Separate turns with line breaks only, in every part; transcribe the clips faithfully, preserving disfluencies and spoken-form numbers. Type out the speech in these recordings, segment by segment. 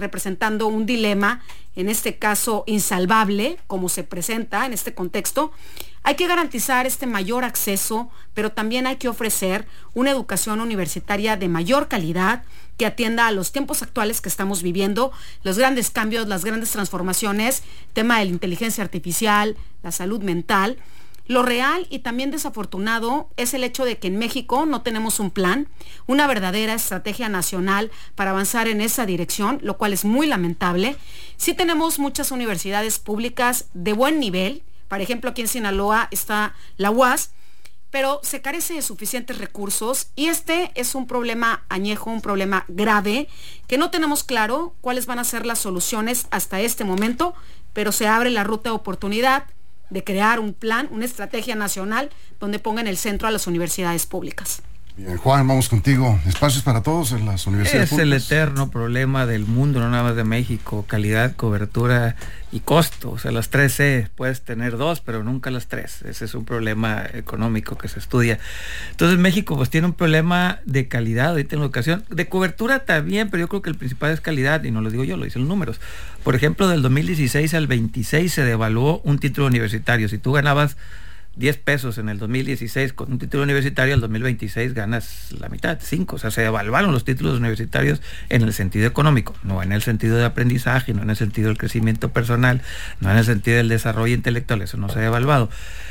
representando un dilema, en este caso insalvable, como se presenta en este contexto. Hay que garantizar este mayor acceso, pero también hay que ofrecer una educación universitaria de mayor calidad que atienda a los tiempos actuales que estamos viviendo, los grandes cambios, las grandes transformaciones, tema de la inteligencia artificial, la salud mental. Lo real y también desafortunado es el hecho de que en México no tenemos un plan, una verdadera estrategia nacional para avanzar en esa dirección, lo cual es muy lamentable. Sí tenemos muchas universidades públicas de buen nivel. Por ejemplo, aquí en Sinaloa está la U A S, pero se carece de suficientes recursos y este es un problema añejo, un problema grave, que no tenemos claro cuáles van a ser las soluciones hasta este momento, pero se abre la ruta de oportunidad de crear un plan, una estrategia nacional donde ponga en el centro a las universidades públicas.
Bien, Juan, vamos contigo. Espacios para todos en las universidades
Es
públicas.
el eterno problema del mundo, no nada más de México: calidad, cobertura y costo. O sea, las tres C, puedes tener dos, pero nunca las tres. Ese es un problema económico que se estudia. Entonces México pues tiene un problema de calidad ahorita en la educación, de cobertura también, pero yo creo que el principal es calidad, y no lo digo yo, lo dicen los números. Por ejemplo, del dos mil dieciséis al veintiséis se devaluó un título universitario. Si tú ganabas diez pesos en el dos mil dieciséis con un título universitario, el dos mil veintiséis ganas la mitad, cinco. O sea, se devaluaron los títulos universitarios en el sentido económico, no en el sentido de aprendizaje, no en el sentido del crecimiento personal, no en el sentido del desarrollo intelectual. Eso no se ha devaluado.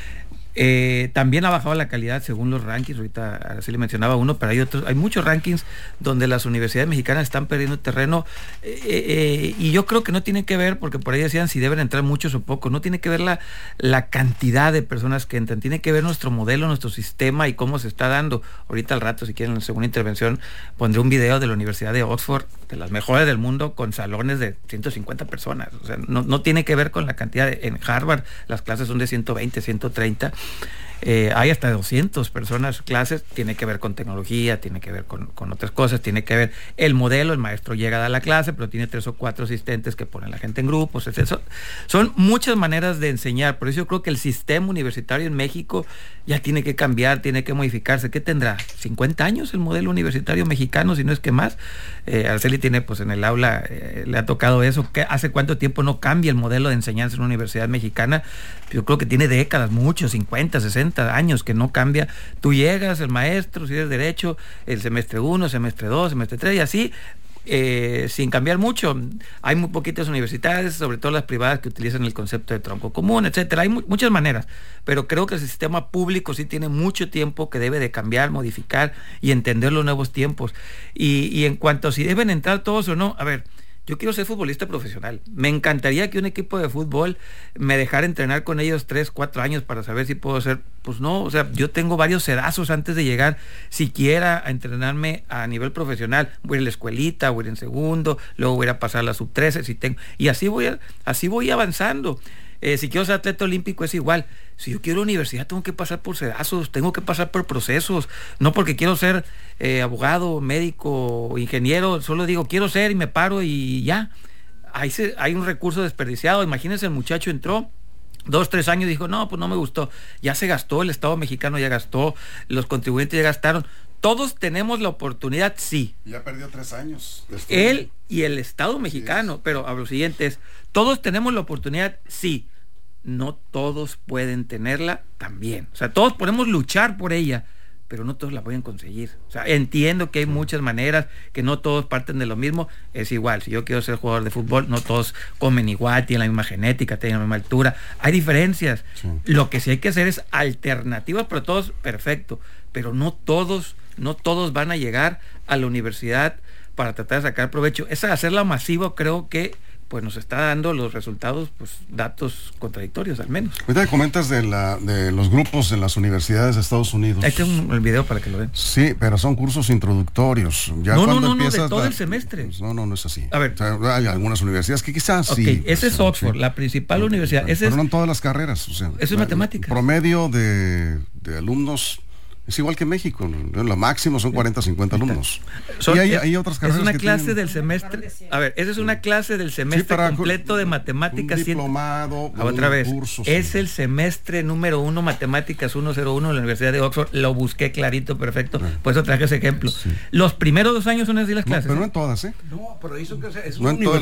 Eh, también ha bajado la calidad según los rankings. Ahorita Araceli mencionaba uno, pero hay otros, hay muchos rankings donde las universidades mexicanas están perdiendo terreno, eh, eh, y yo creo que no tiene que ver, porque por ahí decían si deben entrar muchos o pocos, no tiene que ver la, la cantidad de personas que entran, tiene que ver nuestro modelo, nuestro sistema y cómo se está dando. Ahorita al rato, si quieren, en la segunda intervención pondré un video de la Universidad de Oxford, de las mejores del mundo, con salones de ciento cincuenta personas. O sea, no, no tiene que ver con la cantidad. De, en Harvard las clases son de ciento veinte, ciento treinta. Eh, hay hasta doscientas personas clases, tiene que ver con tecnología, tiene que ver con, con otras cosas, tiene que ver el modelo, el maestro llega a dar la clase, pero tiene tres o cuatro asistentes que ponen a la gente en grupos, etcétera. Son muchas maneras de enseñar, por eso yo creo que el sistema universitario en México ya tiene que cambiar, tiene que modificarse. ¿Qué tendrá? ¿cincuenta años el modelo universitario mexicano, si no es que más? Eh, Araceli tiene, pues en el aula, eh, le ha tocado eso. ¿Qué, ¿Hace cuánto tiempo no cambia el modelo de enseñanza en una universidad mexicana? Yo creo que tiene décadas, muchos, cincuenta, sesenta años que no cambia. Tú llegas, el maestro, si eres derecho, el semestre uno, semestre dos, semestre tres, y así, eh, sin cambiar mucho. Hay muy poquitas universidades, sobre todo las privadas, que utilizan el concepto de tronco común, etcétera. Hay mu- muchas maneras, pero creo que el sistema público sí tiene mucho tiempo que debe de cambiar, modificar y entender los nuevos tiempos. Y, y en cuanto a si deben entrar todos o no, a ver, yo quiero ser futbolista profesional. Me encantaría que un equipo de fútbol me dejara entrenar con ellos tres, cuatro años para saber si puedo ser. Pues no, o sea, yo tengo varios cedazos antes de llegar siquiera a entrenarme a nivel profesional. Voy a ir a la escuelita, voy a ir en segundo, luego voy a ir a pasar a la sub trece, si tengo, y así voy, a, así voy avanzando. Eh, si quiero ser atleta olímpico es igual. Si yo quiero universidad tengo que pasar por cedazos, tengo que pasar por procesos, no porque quiero ser eh, abogado, médico, ingeniero, solo digo quiero ser y me paro y ya. Ahí se, hay un recurso desperdiciado. Imagínense, el muchacho entró dos, tres años, dijo no, pues no me gustó, ya se gastó, el Estado mexicano ya gastó, los contribuyentes ya gastaron. Todos tenemos la oportunidad, sí.
Ya perdió tres años.
Él y el Estado mexicano, sí. Pero a lo siguiente es, todos tenemos la oportunidad, sí. No todos pueden tenerla también. O sea, todos podemos luchar por ella, pero no todos la pueden conseguir. O sea, entiendo que hay muchas maneras, que no todos parten de lo mismo. Es igual, si yo quiero ser jugador de fútbol, no todos comen igual, tienen la misma genética, tienen la misma altura. Hay diferencias. Sí. Lo que sí hay que hacer es alternativas para todos, perfecto. Pero no todos, no todos van a llegar a la universidad para tratar de sacar provecho. Esa hacerla masiva, creo que pues nos está dando los resultados, pues datos contradictorios al menos.
Ahorita comentas de la de los grupos en las universidades de Estados Unidos.
Ahí tengo el video para que lo vean.
Sí, pero son cursos introductorios. Ya
no,
cuando
no, no,
empiezas
de todo
la,
el semestre.
Pues no, no, no es así.
A ver.
O sea, hay algunas universidades que quizás
okay,
sí.
Ese
pues,
es Oxford,
sí.
La principal sí, universidad. Ese
pero
es,
no en todas las carreras. O sea,
eso es matemática.
El promedio de, de alumnos es igual que México, lo máximo son cuarenta, cincuenta alumnos.
Son,
y hay, hay otras carreras.
Es una
que
clase
tienen...
del semestre. A ver, esa es una clase del semestre sí, para completo de matemáticas.
Un diplomado.
Cien... Otra
un
vez.
Curso,
es
sí.
el semestre número uno, matemáticas ciento uno de la Universidad de Oxford. Lo busqué clarito, perfecto. Sí. Por eso traje ese ejemplo. Sí. Los primeros dos años son así las clases.
No, pero no en todas, ¿eh?
No, pero eso que es
no
una